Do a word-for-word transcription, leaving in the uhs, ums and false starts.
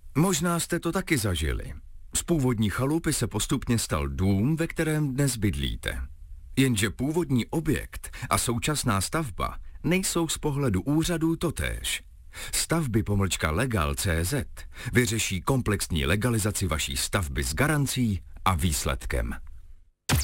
Možná jste to taky zažili. Z původní chalupy se postupně stal dům, ve kterém dnes bydlíte. Jenže původní objekt a současná stavba nejsou z pohledu úřadů totéž. Stavby pomlčka legal tečka cé zet vyřeší komplexní legalizaci vaší stavby s garancí a výsledkem.